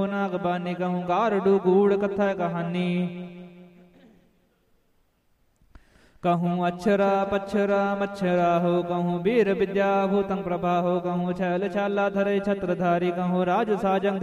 नाग बानी कहूँ गारडू गूढ़ कथा कहानी। कहूँ अक्षरा पक्षरा मच्छरा हो कहूँ वीर विद्या भूतंग प्रभा हो कहूँ छैल छाला धरे छत्रधारी कहूँ राज साजंग